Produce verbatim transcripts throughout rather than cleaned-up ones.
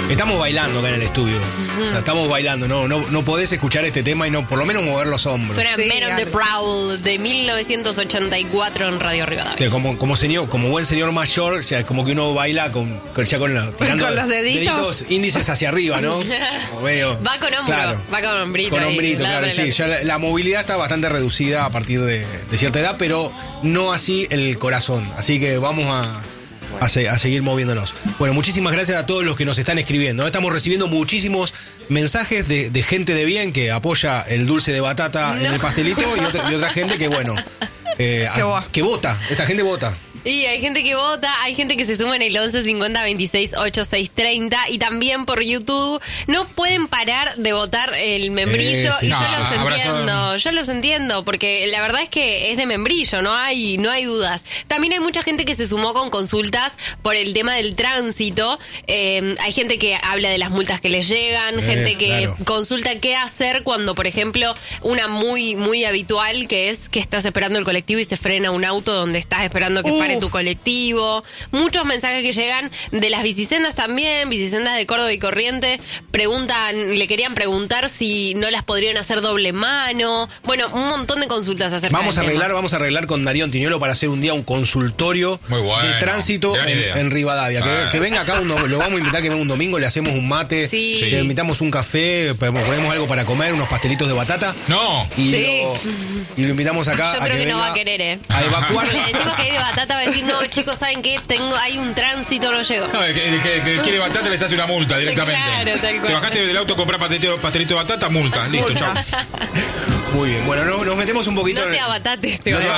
Estamos bailando acá en el estudio. Uh-huh. O sea, estamos bailando, no, no, no podés escuchar este tema y no por lo menos mover los hombros. Suena Sí, Men on the Prowl de mil novecientos ochenta y cuatro en Radio Rivadavia. Sí, como, como señor, como buen señor mayor, o sea, como que uno baila con, con, ya con, la, tirando con los deditos. deditos índices hacia arriba, ¿no? Medio, Va con hombro, claro, va con hombrito. Con ahí, hombrito, claro, sí. Ya la, la movilidad está bastante reducida a partir de, de cierta edad, pero no así el corazón. Así que vamos a... A, se, a seguir moviéndonos. Bueno, muchísimas gracias a todos los que nos están escribiendo. Estamos recibiendo muchísimos mensajes de, de gente de bien que apoya el dulce de batata no. en el pastelito y otra, y otra gente que, bueno, eh, a, que vota. Esta gente vota. Y hay gente que vota, hay gente que se suma en el once cincuenta veintiséis ochenta y seis treinta y también por YouTube. No pueden parar de votar el membrillo eh, sí. y no, yo los entiendo, abrazo. yo los entiendo, porque la verdad es que es de membrillo, no hay, no hay dudas. También hay mucha gente que se sumó con consultas por el tema del tránsito. Eh, hay gente que habla de las multas que les llegan, eh, gente que claro. consulta qué hacer cuando, por ejemplo, una muy, muy habitual que es que estás esperando el colectivo y se frena un auto donde estás esperando que uh. pare tu colectivo. Muchos mensajes que llegan de las bicisendas también, bicisendas de Córdoba y Corrientes, preguntan, le querían preguntar si no las podrían hacer doble mano. Bueno, un montón de consultas acerca Vamos a del arreglar, tema. vamos a arreglar con Darío Antiniolo para hacer un día un consultorio Muy bueno, de tránsito en, en Rivadavia. Que, que venga acá, un, lo vamos a invitar que venga un domingo, le hacemos un mate, sí. le invitamos un café, ponemos algo para comer, unos pastelitos de batata. No. Y, sí. lo, y lo invitamos acá. Yo a creo que, que no venga va a querer, ¿eh? A evacuar. Si le decimos que hay de batata, va a decir, no, chicos, ¿saben qué? Tengo, hay un tránsito, no llego. No, el que, el que, el que quiere batata les hace una multa directamente. Claro, tal cual. Te bajaste del auto a comprar pastelito, pastelito de batata, multa. Listo, chao. Muy bien, bueno, nos, nos metemos un poquito. No en te el... abatates, te no voy te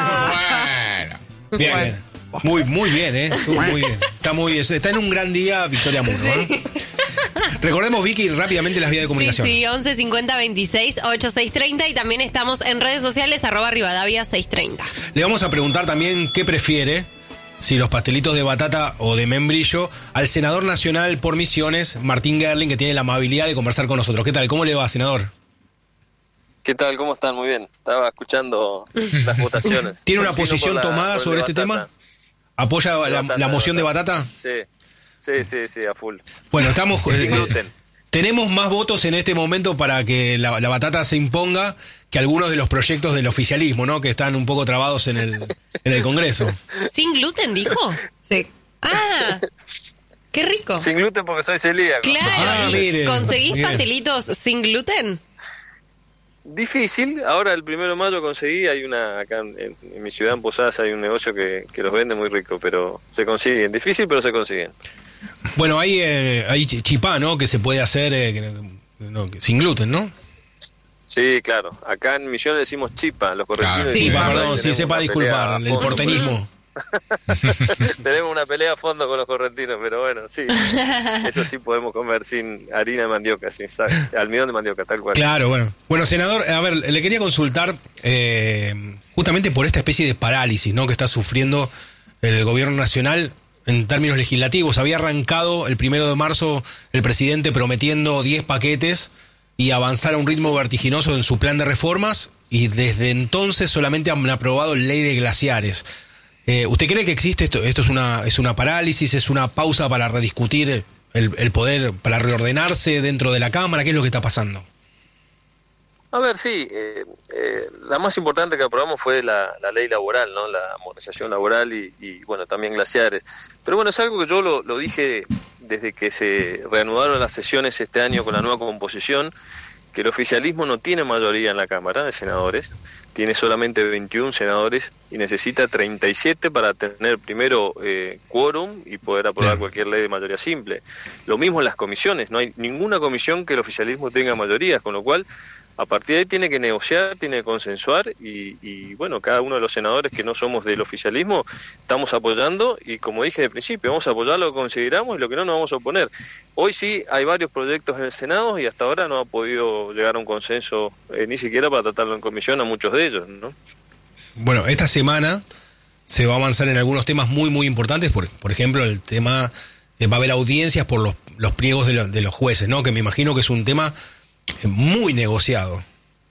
Ah, bueno. Bien, Bueno. bien. Muy, muy bien, ¿eh? Muy bien. Está muy bien. Está en un gran día Victoria Murro, ¿eh? Sí. Recordemos, Vicky, rápidamente las vías de comunicación. Sí, sí, once cincuenta veintiséis ochenta y seis treinta y también estamos en redes sociales, arroba Rivadavia seiscientos treinta. Le vamos a preguntar también qué prefiere, si los pastelitos de batata o de membrillo, al senador nacional por Misiones, Martín Gerling, que tiene la amabilidad de conversar con nosotros. ¿Qué tal? ¿Cómo le va, senador? ¿Qué tal? ¿Cómo están? Muy bien. Estaba escuchando las votaciones. ¿Tiene una Continúo posición la, tomada sobre este batata. tema? ¿Apoya De la, batata, la moción de batata. batata? Sí, sí, sí, sí, a full. Bueno, estamos... Sin gluten. Tenemos más votos en este momento para que la, la batata se imponga que algunos de los proyectos del oficialismo, ¿no? Que están un poco trabados en el, en el Congreso. ¿Sin gluten, dijo? Sí. Ah, qué rico. Sin gluten porque soy celíaco. Claro, Ah, ¿y mire, conseguís bien. pastelitos sin gluten? Difícil. Ahora el primero de mayo conseguí, hay una, acá en, en mi ciudad, en Posadas, hay un negocio que, que los vende muy rico, pero se consiguen. Difícil, pero se consiguen. Bueno, hay, eh, hay chipá, ¿no? Que se puede hacer eh, que, no, que, sin gluten, ¿no? Sí, claro. Acá en Misiones decimos chipa, los correntinos. Claro, Chipa, decimos, perdón, sí, tenemos sepa una disculpar, pelea el a fondo porteñismo. con- Tenemos una pelea a fondo con los correntinos, pero bueno, sí. Eso sí podemos comer sin harina de mandioca, sin sal, almidón de mandioca, tal cual. Claro, bueno. Bueno, senador, a ver, le quería consultar eh, justamente por esta especie de parálisis, ¿no? Que está sufriendo el gobierno nacional en términos legislativos. Había arrancado el primero de marzo el presidente prometiendo diez paquetes y avanzar a un ritmo vertiginoso en su plan de reformas, y desde entonces solamente han aprobado ley de glaciares. Eh, ¿Usted cree que existe esto? ¿Esto es una, es una parálisis, es una pausa para rediscutir el, el poder, para reordenarse dentro de la Cámara? ¿Qué es lo que está pasando? A ver, sí, eh, eh, la más importante que aprobamos fue la, la ley laboral, ¿no? La modernización laboral y, y, bueno, también glaciares. Pero bueno, es algo que yo lo, lo dije desde que se reanudaron las sesiones este año con la nueva composición, que el oficialismo no tiene mayoría en la Cámara de senadores, tiene solamente veintiún senadores y necesita treinta y siete para tener primero eh, quórum y poder aprobar Bien. cualquier ley de mayoría simple. Lo mismo en las comisiones, no hay ninguna comisión que el oficialismo tenga mayorías, con lo cual a partir de ahí tiene que negociar, tiene que consensuar y, y bueno, cada uno de los senadores que no somos del oficialismo estamos apoyando y como dije de principio, vamos a apoyar lo que consideramos y lo que no nos vamos a oponer. Hoy sí hay varios proyectos en el Senado y hasta ahora no ha podido llegar a un consenso eh, ni siquiera para tratarlo en comisión a muchos de ellos, ¿no? Bueno, esta semana se va a avanzar en algunos temas muy, muy importantes. Por, por ejemplo, el tema, eh, va a haber audiencias por los, los pliegos de, lo, de los jueces, ¿no? Que me imagino que es un tema muy negociado.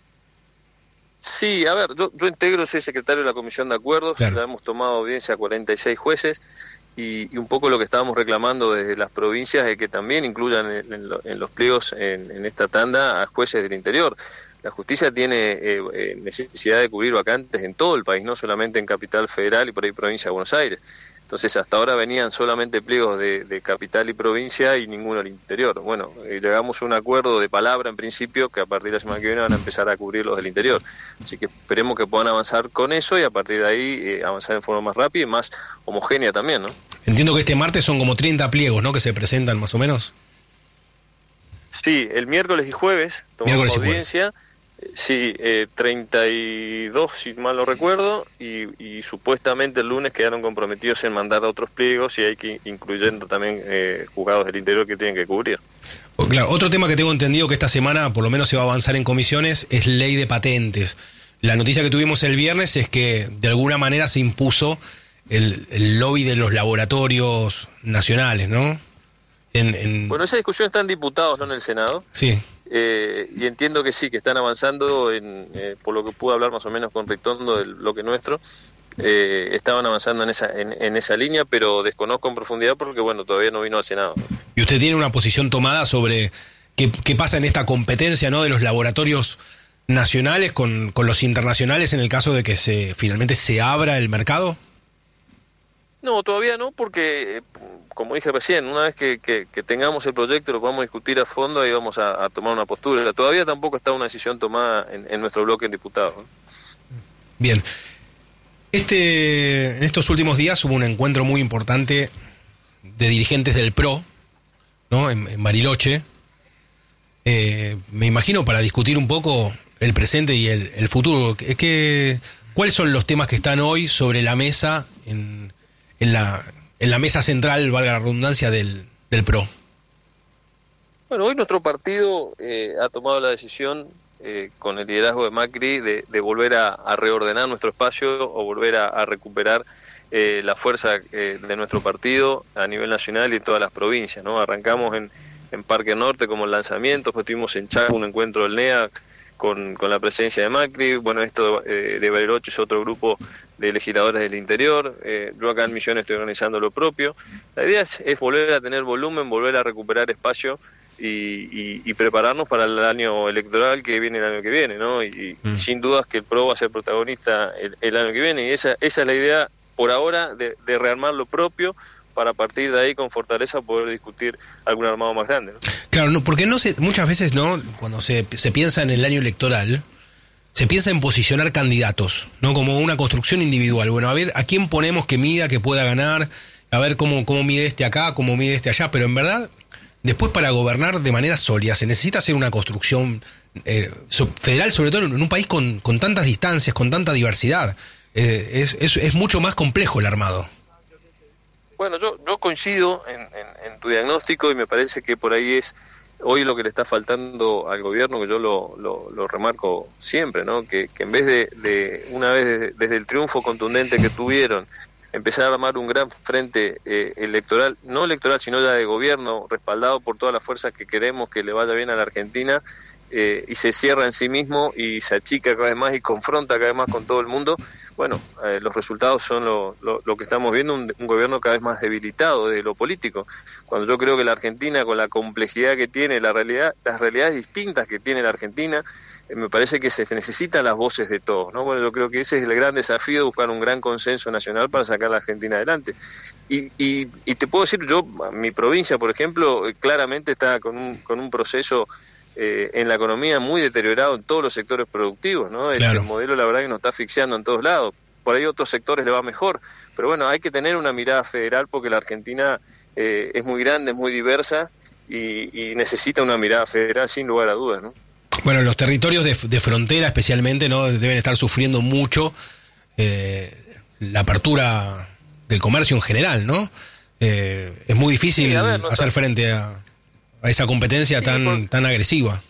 Sí, a ver, yo, yo integro, soy secretario de la Comisión de Acuerdos, Claro. ya hemos tomado audiencia a cuarenta y seis jueces y, y un poco lo que estábamos reclamando desde las provincias es que también incluyan en, en, lo, en los pliegos en, en esta tanda a jueces del interior. La justicia tiene eh, eh, necesidad de cubrir vacantes en todo el país, no solamente en Capital Federal y por ahí provincia de Buenos Aires. Entonces hasta ahora venían solamente pliegos de, de capital y provincia y ninguno al interior. Bueno, eh, llegamos a un acuerdo de palabra en principio que a partir de la semana que viene van a empezar a cubrir los del interior. Así que esperemos que puedan avanzar con eso y a partir de ahí eh, avanzar en forma más rápida y más homogénea también, ¿no? Entiendo que este martes son como treinta pliegos, ¿no? Que se presentan más o menos. Sí, el miércoles y jueves tomamos audiencia. Sí, eh, treinta y dos, si mal no recuerdo, y, y supuestamente el lunes quedaron comprometidos en mandar otros pliegos y hay que incluyendo también eh, juzgados del interior que tienen que cubrir. Claro, otro tema que tengo entendido que esta semana por lo menos se va a avanzar en comisiones es ley de patentes. La noticia que tuvimos el viernes es que de alguna manera se impuso el, el lobby de los laboratorios nacionales, ¿no? En, en... Bueno, esa discusión está en diputados, no en el Senado. Sí. Eh, y entiendo que sí, que están avanzando, en, eh, por lo que pude hablar más o menos con Ritondo del bloque nuestro, eh, estaban avanzando en esa en, en esa línea, pero desconozco en profundidad porque, bueno, todavía no vino al Senado. ¿Y usted tiene una posición tomada sobre qué, qué pasa en esta competencia, ¿no?, de los laboratorios nacionales con, con los internacionales en el caso de que se finalmente se abra el mercado? No, todavía no, porque, como dije recién, una vez que, que, que tengamos el proyecto, lo vamos a discutir a fondo y vamos a, a tomar una postura. Todavía tampoco está una decisión tomada en, en nuestro bloque en diputados, ¿no? Bien. Este, en estos últimos días hubo un encuentro muy importante de dirigentes del P R O, ¿no?, en, en Bariloche. Eh, me imagino para discutir un poco el presente y el, el futuro. Es que, ¿cuáles son los temas que están hoy sobre la mesa en... en la en la mesa central, valga la redundancia, del, del P R O? Bueno, hoy nuestro partido eh, ha tomado la decisión, eh, con el liderazgo de Macri, de, de volver a, a reordenar nuestro espacio o volver a, a recuperar eh, la fuerza eh, de nuestro partido a nivel nacional y en todas las provincias, ¿no? Arrancamos en, en Parque Norte como el lanzamiento, después tuvimos en Chaco un encuentro del N E A con, con la presencia de Macri. Bueno, esto eh, de Bariloche es otro grupo de legisladores del interior. Eh, yo acá en Misiones estoy organizando lo propio. La idea es, es volver a tener volumen, volver a recuperar espacio y, y, y prepararnos para el año electoral que viene el año que viene, ¿no? Y, mm. y sin dudas que el P R O va a ser protagonista el, el año que viene, y esa, esa es la idea por ahora, de, de rearmar lo propio para a partir de ahí con fortaleza poder discutir algún armado más grande, ¿no? Claro, no, porque no se, muchas veces, ¿no?, cuando se, se piensa en el año electoral, se piensa en posicionar candidatos, ¿no?, como una construcción individual. Bueno, a ver a quién ponemos que mida, que pueda ganar, a ver cómo, cómo mide este acá, cómo mide este allá, pero en verdad, después para gobernar de manera sólida se necesita hacer una construcción eh, federal, sobre todo en un país con, con tantas distancias, con tanta diversidad. Eh, es, es, es mucho más complejo el armado. Bueno, yo, yo coincido en, en, en tu diagnóstico y me parece que por ahí es hoy lo que le está faltando al gobierno, que yo lo, lo, lo remarco siempre, ¿no? Que, que en vez de, de una vez desde, desde el triunfo contundente que tuvieron, empezar a armar un gran frente eh, electoral, no electoral, sino ya de gobierno, respaldado por todas las fuerzas que queremos que le vaya bien a la Argentina, eh, y se cierra en sí mismo y se achica cada vez más y confronta cada vez más con todo el mundo, bueno, eh, los resultados son lo, lo, lo que estamos viendo, un, un gobierno cada vez más debilitado de lo político, cuando yo creo que la Argentina, con la complejidad que tiene, la realidad, las realidades distintas que tiene la Argentina, eh, me parece que se necesitan las voces de todos, ¿no? Bueno, yo creo que ese es el gran desafío, buscar un gran consenso nacional para sacar a la Argentina adelante. Y, y, y te puedo decir, yo, mi provincia, por ejemplo, claramente está con un, con un proceso Eh, en la economía muy deteriorado en todos los sectores productivos, ¿no? Claro. El, el modelo, la verdad, que nos está asfixiando en todos lados. Por ahí otros sectores le va mejor, pero bueno, hay que tener una mirada federal porque la Argentina eh, es muy grande, es muy diversa y, y necesita una mirada federal sin lugar a dudas, ¿no? Bueno, los territorios de, de frontera especialmente, ¿no?, deben estar sufriendo mucho eh, la apertura del comercio en general, ¿no? Eh, es muy difícil sí, a ver, no hacer está... frente a a esa competencia sí, tan por... tan agresiva.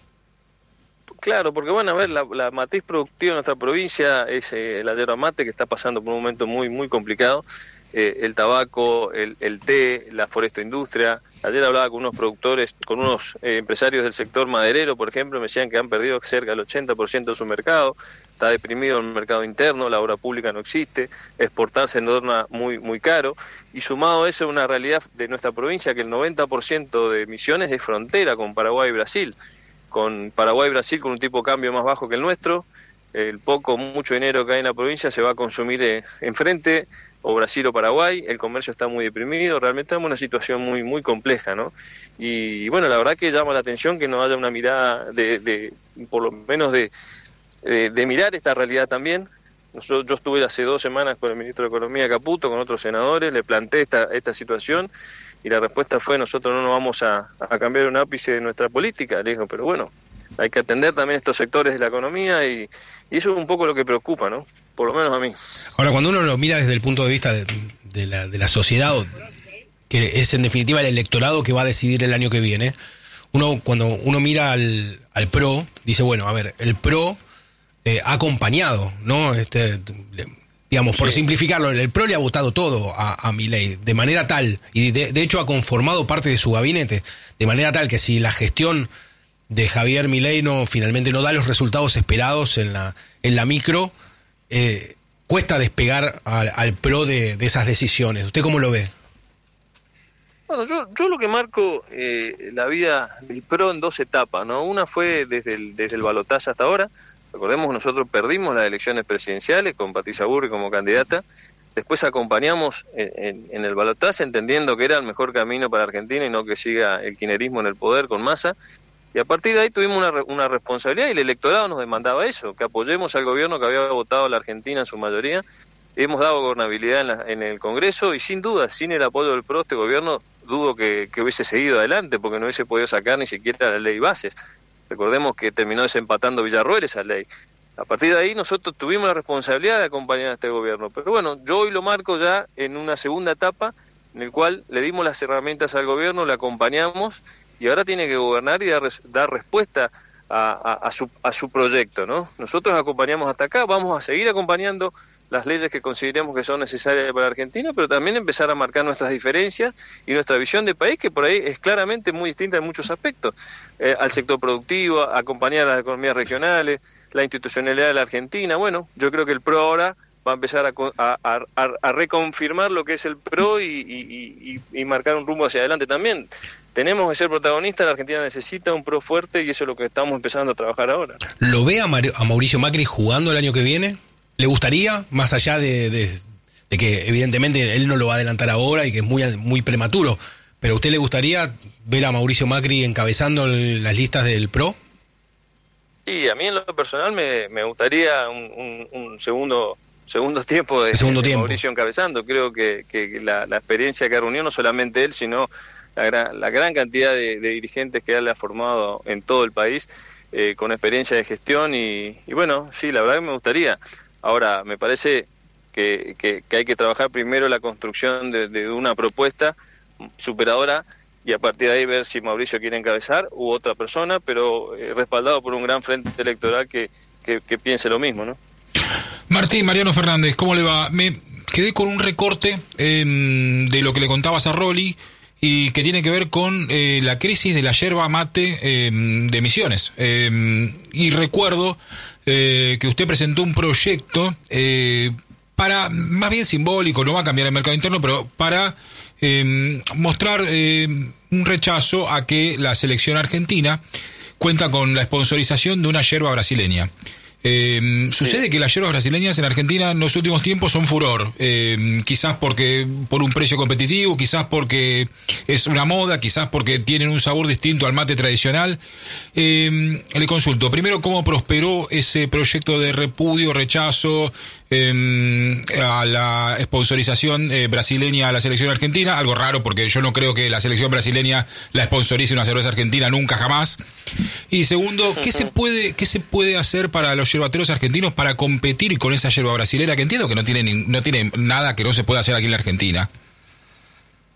Claro, porque bueno, a ver, la, la matriz productiva de nuestra provincia es eh, la yerba mate, que está pasando por un momento muy muy complicado, eh, el tabaco, el, el té, la forestoindustria, Ayer hablaba con unos productores, con unos eh, empresarios del sector maderero, por ejemplo, me decían que han perdido cerca del ochenta por ciento de su mercado, está deprimido el mercado interno, la obra pública no existe, exportar se torna muy muy caro, y sumado a eso una realidad de nuestra provincia que el noventa por ciento de Misiones es frontera con Paraguay y Brasil, con Paraguay y Brasil con un tipo de cambio más bajo que el nuestro, el poco mucho dinero que hay en la provincia se va a consumir eh, enfrente, o Brasil o Paraguay, el comercio está muy deprimido, realmente estamos en una situación muy muy compleja, ¿no? Y, y bueno, la verdad que llama la atención que no haya una mirada de, de por lo menos de, de, de mirar esta realidad también. Nosotros, yo estuve hace dos semanas con el ministro de Economía Caputo, con otros senadores, le planteé esta, esta situación y la respuesta fue: nosotros no nos vamos a, a cambiar un ápice de nuestra política. Le dijo, pero bueno, hay que atender también estos sectores de la economía y, y eso es un poco lo que preocupa, ¿no? Por lo menos a mí. Ahora, cuando uno lo mira desde el punto de vista de, de, la, de la sociedad, que es en definitiva el electorado que va a decidir el año que viene, uno cuando uno mira al, al P R O, dice, bueno, a ver, el P R O eh, ha acompañado, ¿no? Este, digamos, por sí. simplificarlo, el P R O le ha votado todo a, a Milei, de manera tal, y de, de hecho ha conformado parte de su gabinete, de manera tal que si la gestión de Javier Milei no, finalmente no da los resultados esperados en la, en la micro, eh, cuesta despegar al, al P R O de, de esas decisiones. ¿Usted cómo lo ve? Bueno, yo, yo lo que marco eh, la vida del P R O en dos etapas, ¿no? Una fue desde el, desde el balotaje hasta ahora. Recordemos que nosotros perdimos las elecciones presidenciales con Patricia Burri como candidata. Después acompañamos en, en, en el balotaje entendiendo que era el mejor camino para Argentina y no que siga el kirchnerismo en el poder con Massa. Y a partir de ahí tuvimos una, una responsabilidad y el electorado nos demandaba eso, que apoyemos al gobierno que había votado a la Argentina en su mayoría. Hemos dado gobernabilidad en, la, en el Congreso y sin duda, sin el apoyo del P R O, este gobierno dudo que, que hubiese seguido adelante porque no hubiese podido sacar ni siquiera la ley bases. Recordemos que terminó desempatando Villarroel esa ley. A partir de ahí nosotros tuvimos la responsabilidad de acompañar a este gobierno. Pero bueno, yo hoy lo marco ya en una segunda etapa en el cual le dimos las herramientas al gobierno, le acompañamos y ahora tiene que gobernar y dar, dar respuesta a, a, a, su, a su proyecto, ¿no? Nosotros acompañamos hasta acá, vamos a seguir acompañando las leyes que consideremos que son necesarias para Argentina, pero también empezar a marcar nuestras diferencias y nuestra visión de país, que por ahí es claramente muy distinta en muchos aspectos, eh, al sector productivo, acompañar a las economías regionales, la institucionalidad de la Argentina. Bueno, yo creo que el P R O ahora va a empezar a, a, a, a reconfirmar lo que es el P R O y, y, y, y marcar un rumbo hacia adelante también. Tenemos que ser protagonistas, la Argentina necesita un P R O fuerte y eso es lo que estamos empezando a trabajar ahora. ¿Lo ve a, Mar- a Mauricio Macri jugando el año que viene? ¿Le gustaría, más allá de, de, de que evidentemente él no lo va a adelantar ahora y que es muy, muy prematuro, pero a usted le gustaría ver a Mauricio Macri encabezando el, las listas del P R O? Sí, a mí en lo personal me, me gustaría un, un, un segundo... segundo tiempo de, segundo de tiempo. Mauricio encabezando. Creo que, que la, la experiencia que ha reunido, no solamente él, sino la gran, la gran cantidad de, de dirigentes que él ha formado en todo el país, eh, con experiencia de gestión y, y bueno, sí, la verdad que me gustaría. Ahora, me parece que, que, que hay que trabajar primero la construcción de, de una propuesta superadora y a partir de ahí ver si Mauricio quiere encabezar u otra persona, pero eh, respaldado por un gran frente electoral que, que, que piense lo mismo, ¿no? Martín, Mariano Fernández, ¿cómo le va? Me quedé con un recorte eh, de lo que le contabas a Rolly y que tiene que ver con eh, la crisis de la yerba mate eh, de Misiones. Eh, y recuerdo eh, que usted presentó un proyecto eh, para, más bien simbólico, no va a cambiar el mercado interno, pero para eh, mostrar eh, un rechazo a que la selección argentina cuenta con la sponsorización de una yerba brasileña. Eh, sucede sí. que las yerbas brasileñas en Argentina en los últimos tiempos son furor, eh, quizás porque por un precio competitivo, quizás porque es una moda, quizás porque tienen un sabor distinto al mate tradicional. Eh, le consulto, primero, ¿cómo prosperó ese proyecto de repudio, rechazo eh, a la sponsorización eh, brasileña a la selección argentina? Algo raro porque yo no creo que la selección brasileña la sponsorice una cerveza argentina nunca, jamás. Y segundo, ¿qué se puede, qué se puede hacer para los yerbateros argentinos para competir con esa yerba brasilera que entiendo que no tiene, no tiene nada que no se pueda hacer aquí en la Argentina?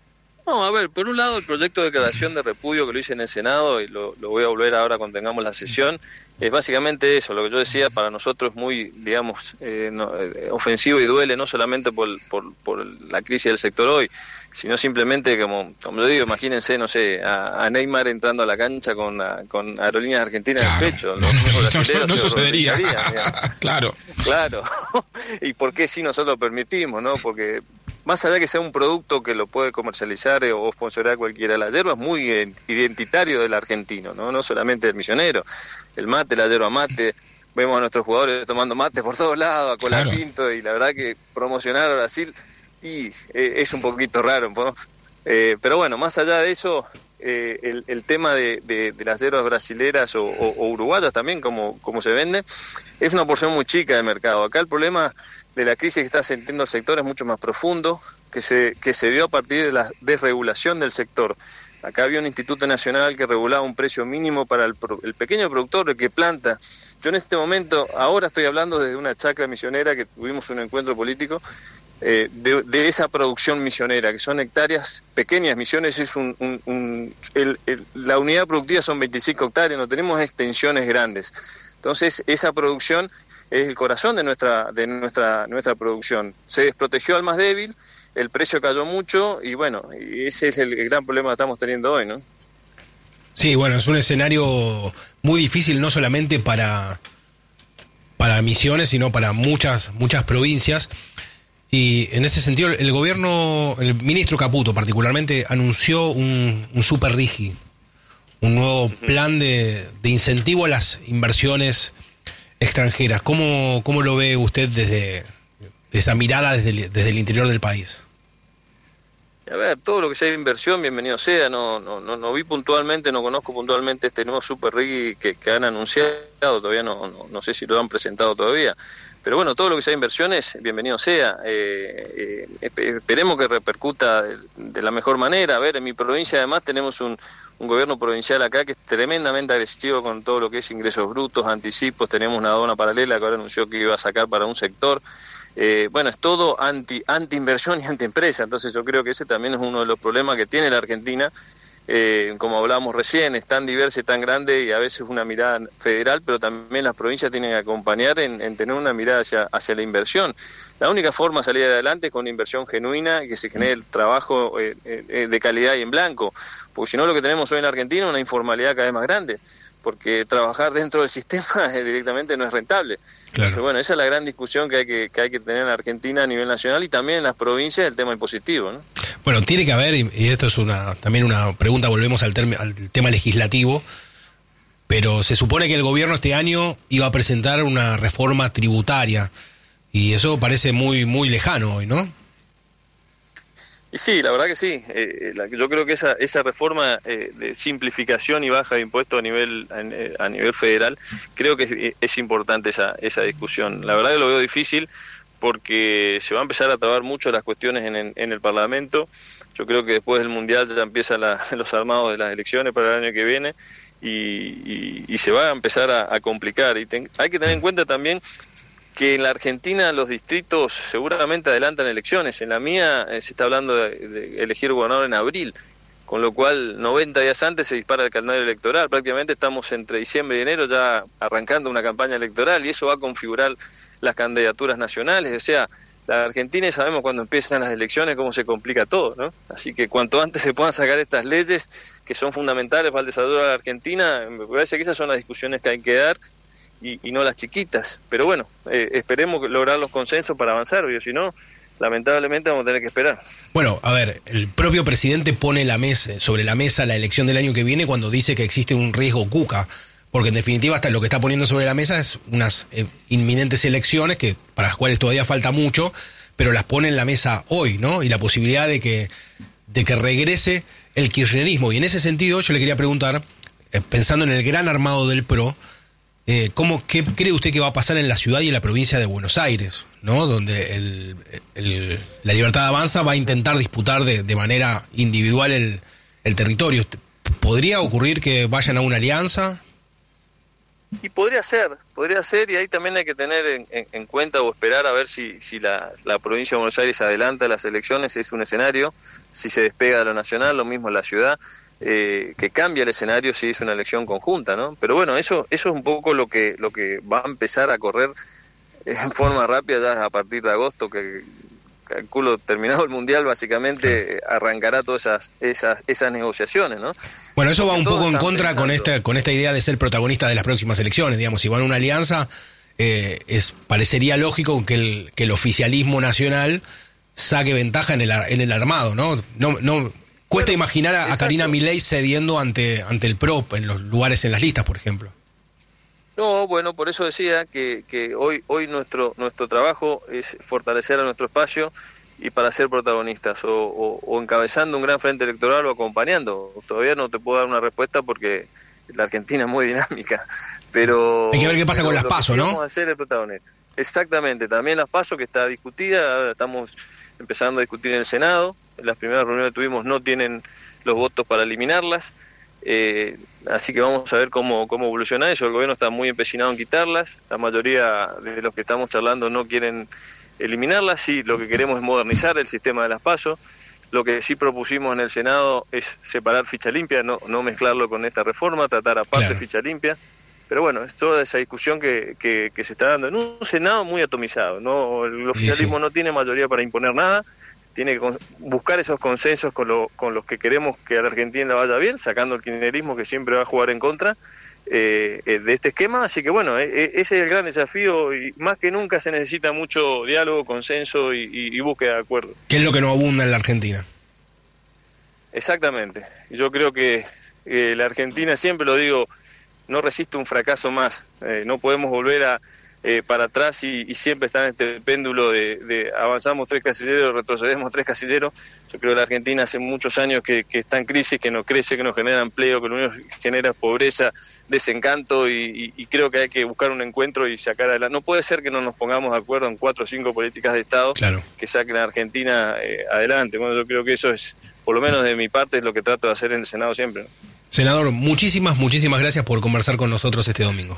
No, a ver, por un lado el proyecto de declaración de repudio que lo hice en el Senado, y lo, lo voy a volver ahora cuando tengamos la sesión, es básicamente eso, lo que yo decía, para nosotros es muy, digamos, eh, no, eh, ofensivo y duele no solamente por, por, por la crisis del sector hoy, sino simplemente, como, como yo digo, imagínense, no sé, a, a Neymar entrando a la cancha con, a, con Aerolíneas Argentinas claro. en el pecho. No, no, no, no sucedería. Claro. Claro. ¿Y por qué sí nosotros permitimos, no? Porque más allá de que sea un producto que lo puede comercializar o sponsorar cualquiera, la yerba es muy identitario del argentino, no no solamente del misionero. El mate, la yerba mate, vemos a nuestros jugadores tomando mate por todos lados, a Colapinto, claro. Y la verdad que promocionar a Brasil y eh, es un poquito raro, ¿no? Eh, pero bueno, más allá de eso, eh, el, el tema de, de, de las yerbas brasileras o, o, o uruguayas también, como, como se vende, es una porción muy chica de mercado. Acá el problema de la crisis que está sintiendo el sector es mucho más profundo, que se que se dio a partir de la desregulación del sector. Acá había un instituto nacional que regulaba un precio mínimo para el, el pequeño productor, el que planta. Yo en este momento, ahora estoy hablando desde una chacra misionera que tuvimos un encuentro político, eh, de, de esa producción misionera, que son hectáreas pequeñas. Misiones es un... un, un el, el, la unidad productiva son veinticinco hectáreas, no tenemos extensiones grandes. Entonces, esa producción es el corazón de nuestra de nuestra nuestra producción. Se desprotegió al más débil, el precio cayó mucho y bueno, y ese es el, el gran problema que estamos teniendo hoy, ¿no? Sí, bueno, es un escenario muy difícil no solamente para para Misiones, sino para muchas muchas provincias. Y en ese sentido el gobierno, el ministro Caputo particularmente, anunció un, un super RIGI, un nuevo plan de, de incentivo a las inversiones extranjeras. ¿Cómo, cómo lo ve usted desde, desde esta mirada desde el, desde el interior del país? A ver, todo lo que sea inversión, bienvenido sea. No no no, no vi puntualmente, no conozco puntualmente este nuevo Super RIGI que, que han anunciado, todavía no, no no sé si lo han presentado todavía. Pero bueno, todo lo que sea inversiones, bienvenido sea. Eh, eh, esperemos que repercuta de, de la mejor manera. A ver, en mi provincia además tenemos un, un gobierno provincial acá que es tremendamente agresivo con todo lo que es ingresos brutos, anticipos. Tenemos una aduana paralela que ahora anunció que iba a sacar para un sector. Eh, bueno, es todo anti anti inversión y anti empresa. Entonces yo creo que ese también es uno de los problemas que tiene la Argentina. Eh, como hablábamos recién, es tan diversa y tan grande y a veces una mirada federal, pero también las provincias tienen que acompañar en, en tener una mirada hacia, hacia la inversión. La única forma de salir adelante es con una inversión genuina y que se genere el trabajo eh, eh, de calidad y en blanco, porque si no lo que tenemos hoy en la Argentina es una informalidad cada vez más grande, porque trabajar dentro del sistema directamente no es rentable. Claro. Entonces, bueno, esa es la gran discusión que hay que, que hay que tener en la Argentina a nivel nacional y también en las provincias, el tema impositivo, ¿no? Bueno, tiene que haber, y esto es una también una pregunta, volvemos al, term, al tema legislativo, pero se supone que el gobierno este año iba a presentar una reforma tributaria, y eso parece muy muy lejano hoy, ¿no? Y sí, la verdad que sí. Eh, la, yo creo que esa esa reforma eh, de simplificación y baja de impuestos a nivel a, a nivel federal, creo que es, es importante esa esa discusión. La verdad que lo veo difícil porque se va a empezar a trabar mucho las cuestiones en, en, en el Parlamento. Yo creo que después del Mundial ya empiezan la, los armados de las elecciones para el año que viene y, y, y se va a empezar a, a complicar. Y ten, hay que tener en cuenta también que en la Argentina los distritos seguramente adelantan elecciones. En la mía eh, se está hablando de, de elegir gobernador en abril, con lo cual noventa días antes se dispara el calendario electoral. Prácticamente estamos entre diciembre y enero ya arrancando una campaña electoral y eso va a configurar las candidaturas nacionales. O sea, la Argentina, sabemos cuando empiezan las elecciones cómo se complica todo, ¿no? Así que cuanto antes se puedan sacar estas leyes que son fundamentales para el desarrollo de la Argentina, me parece que esas son las discusiones que hay que dar y, y no las chiquitas. Pero bueno, eh, esperemos lograr los consensos para avanzar, porque si no, lamentablemente vamos a tener que esperar. Bueno, a ver, el propio presidente pone la mesa, sobre la mesa la elección del año que viene cuando dice que existe un riesgo Cuca, porque en definitiva hasta lo que está poniendo sobre la mesa es unas eh, inminentes elecciones que para las cuales todavía falta mucho, pero las pone en la mesa hoy, ¿no? Y la posibilidad de que de que regrese el kirchnerismo. Y en ese sentido yo le quería preguntar, eh, pensando en el gran armado del P R O, eh, ¿cómo, qué cree usted que va a pasar en la ciudad y en la provincia de Buenos Aires, ¿no? Donde el, el, la Libertad Avanza va a intentar disputar de, de manera individual el, el territorio. ¿Podría ocurrir que vayan a una alianza? Y podría ser, podría ser, y ahí también hay que tener en, en, en cuenta o esperar a ver si, si la, la provincia de Buenos Aires adelanta las elecciones, es un escenario, si se despega de lo nacional, lo mismo la ciudad, eh, que cambia el escenario si es una elección conjunta, ¿no? Pero bueno, eso eso es un poco lo que lo que va a empezar a correr en forma rápida ya a partir de agosto, que calculo terminado el mundial básicamente arrancará todas esas esas esas negociaciones, ¿no? Bueno, eso va un poco en contra pensando. con esta con esta idea de ser protagonista de las próximas elecciones, digamos, si van a una alianza eh, es parecería lógico que el que el oficialismo nacional saque ventaja en el en el armado, ¿no? No no cuesta bueno, imaginar a, a Karina Milei cediendo ante ante el P R O en los lugares en las listas, por ejemplo. No, bueno, por eso decía que, que hoy hoy nuestro nuestro trabajo es fortalecer a nuestro espacio y para ser protagonistas, o, o, o encabezando un gran frente electoral o acompañando. Todavía no te puedo dar una respuesta porque la Argentina es muy dinámica, pero... Hay que ver qué pasa con las PASO, ¿no? Vamos a ser el protagonista. Exactamente, también las PASO, que está discutida, ahora estamos empezando a discutir en el Senado, en las primeras reuniones que tuvimos no tienen los votos para eliminarlas. Eh, así que vamos a ver cómo, cómo evoluciona eso. El gobierno está muy empecinado en quitarlas, la mayoría de los que estamos charlando no quieren eliminarlas, sí, lo que queremos es modernizar el sistema de las PASO. Lo que sí propusimos en el Senado es separar ficha limpia, no, no mezclarlo con esta reforma, tratar aparte claro. ficha limpia. Pero bueno, es toda esa discusión que, que, que se está dando en un Senado muy atomizado, ¿no? El oficialismo sí, sí. no tiene mayoría para imponer nada, tiene que buscar esos consensos con, lo, con los que queremos que a la Argentina la vaya bien, sacando el kirchnerismo que siempre va a jugar en contra eh, eh, de este esquema. Así que bueno, eh, ese es el gran desafío y más que nunca se necesita mucho diálogo, consenso y, y, y búsqueda de acuerdo. ¿Qué es lo que no abunda en la Argentina? Exactamente. Yo creo que eh, la Argentina, siempre lo digo, no resiste un fracaso más. Eh, no podemos volver a Eh, para atrás y, y siempre está en este péndulo de, de avanzamos tres casilleros, retrocedemos tres casilleros. Yo creo que la Argentina hace muchos años que, que está en crisis, que no crece, que no genera empleo, que lo único que genera es pobreza, desencanto y, y, y creo que hay que buscar un encuentro y sacar adelante. No puede ser que no nos pongamos de acuerdo en cuatro o cinco políticas de Estado claro. que saquen a Argentina eh, adelante. Bueno, yo creo que eso es, por lo menos de mi parte, es lo que trato de hacer en el Senado siempre, ¿no? Senador, muchísimas, muchísimas gracias por conversar con nosotros este domingo.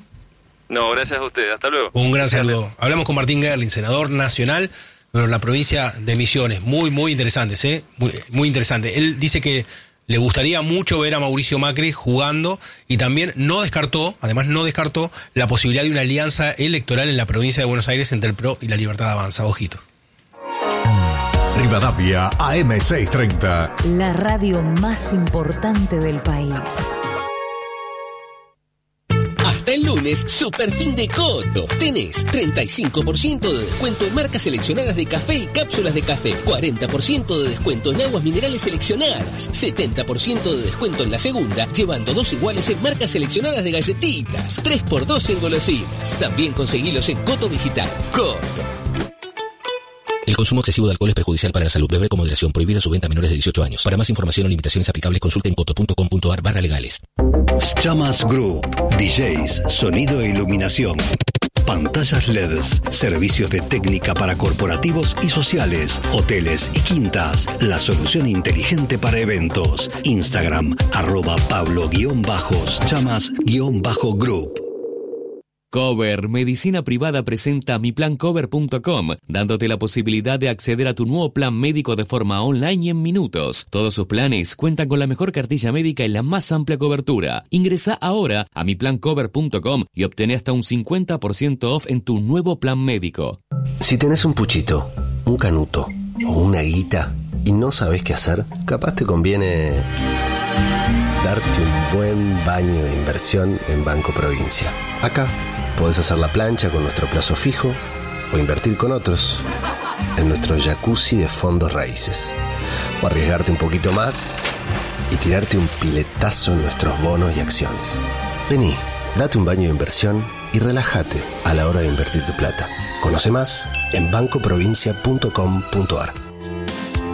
No, gracias a usted. Hasta luego. Un gran saludo. Hablamos con Martín Gerling, senador nacional de la provincia de Misiones. Muy, muy interesantes, ¿eh? Muy, muy interesante. Él dice que le gustaría mucho ver a Mauricio Macri jugando y también no descartó, además no descartó, la posibilidad de una alianza electoral en la provincia de Buenos Aires entre el P R O y la Libertad Avanza. Ojito. Rivadavia A M seiscientos treinta. La radio más importante del país. Hasta el lunes, super fin de Coto. Tenés treinta y cinco por ciento de descuento en marcas seleccionadas de café y cápsulas de café, cuarenta por ciento de descuento en aguas minerales seleccionadas, setenta por ciento de descuento en la segunda, llevando dos iguales en marcas seleccionadas de galletitas, tres por dos en golosinas. También conseguilos en Coto Digital. Coto. El consumo excesivo de alcohol es perjudicial para la salud. Beber con moderación. Prohibida su venta a menores de dieciocho años. Para más información o limitaciones aplicables, consulte en coto punto com punto ar barra legales. Chamas Group. D Js, sonido e iluminación. Pantallas L E Ds, servicios de técnica para corporativos y sociales, hoteles y quintas. La solución inteligente para eventos. Instagram, arroba Pablo guión bajos, chamas guión bajo group. Cover Medicina Privada presenta mi plan cover punto com, dándote la posibilidad de acceder a tu nuevo plan médico de forma online y en minutos. Todos sus planes cuentan con la mejor cartilla médica y la más amplia cobertura. Ingresa ahora a mi plan cover punto com y obtén hasta un cincuenta por ciento off en tu nuevo plan médico. Si tenés un puchito, un canuto o una guita y no sabés qué hacer, capaz te conviene darte un buen baño de inversión en Banco Provincia. Acá podés hacer la plancha con nuestro plazo fijo o invertir con otros en nuestro jacuzzi de fondos raíces. O arriesgarte un poquito más y tirarte un piletazo en nuestros bonos y acciones. Vení, date un baño de inversión y relájate a la hora de invertir tu plata. Conoce más en banco provincia punto com punto ar.